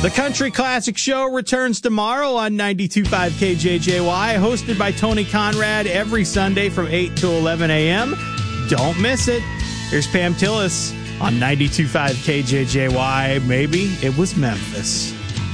The Country Classic Show returns tomorrow on 92.5 KJJY, hosted by Tony Conrad every Sunday from 8 to 11 a.m. Don't miss it. Here's Pam Tillis on 92.5 KJJY. Maybe it was Memphis.